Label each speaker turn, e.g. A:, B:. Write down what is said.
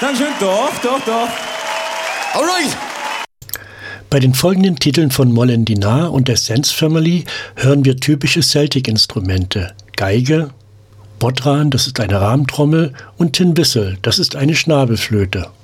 A: Dankeschön. Doch.
B: Alright!
C: Bei den folgenden Titeln von Molendinar und der Sense Family hören wir typische Celtic-Instrumente: Geige, Bodhran, das ist eine Rahmentrommel, und Tin Whistle, das ist eine Schnabelflöte.